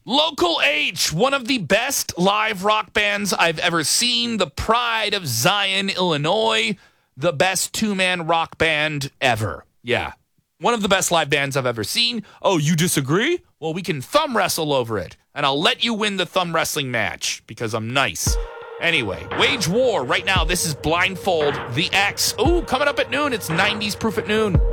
Local H, one of the best live rock bands I've ever seen. The pride of Zion, Illinois. The best two-man rock band ever. Yeah. One of the best live bands I've ever seen. Oh, you disagree? Well, we can thumb wrestle over it. And I'll let you win the thumb wrestling match because I'm nice. Anyway, Wage War. Right now, this is Blindfold, The X. Ooh, coming up at noon. It's 90s Proof at noon.